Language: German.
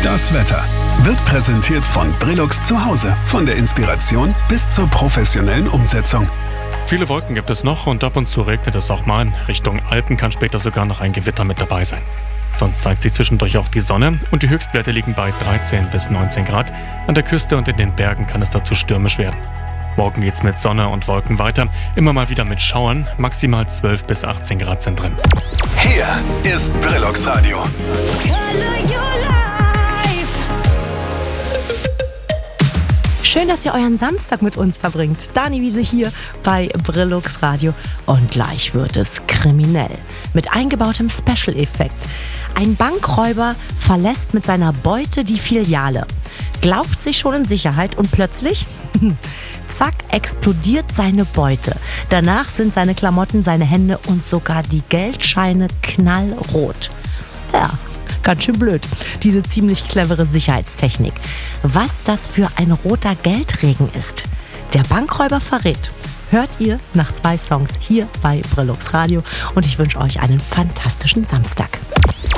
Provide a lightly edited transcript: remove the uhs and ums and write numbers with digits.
Das Wetter wird präsentiert von Brillux zu Hause. Von der Inspiration bis zur professionellen Umsetzung. Viele Wolken gibt es noch und ab und zu regnet es auch mal. In Richtung Alpen kann später sogar noch ein Gewitter mit dabei sein. Sonst zeigt sich zwischendurch auch die Sonne und die Höchstwerte liegen bei 13 bis 19 Grad. An der Küste und in den Bergen kann es dazu stürmisch werden. Morgen geht's mit Sonne und Wolken weiter, immer mal wieder mit Schauern. Maximal 12 bis 18 Grad sind drin. Hier ist Brillux Radio. Schön, dass ihr euren Samstag mit uns verbringt. Dani Wiese hier bei Brillux Radio. Und gleich wird es kriminell. Mit eingebautem Special-Effekt. Ein Bankräuber verlässt mit seiner Beute die Filiale. Glaubt sich schon in Sicherheit und plötzlich, zack, explodiert seine Beute. Danach sind seine Klamotten, seine Hände und sogar die Geldscheine knallrot. Ja. Ganz schön blöd, diese ziemlich clevere Sicherheitstechnik. Was das für ein roter Geldregen ist, der Bankräuber verrät. Hört ihr nach 2 Songs hier bei Brillux Radio und ich wünsche euch einen fantastischen Samstag.